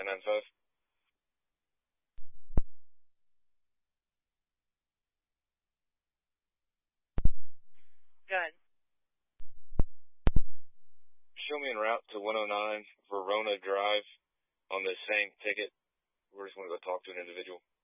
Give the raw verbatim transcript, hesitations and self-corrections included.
nine five. Go ahead. Show me en route to one oh nine Verona Drive on the same ticket. We just want to go talk to an individual.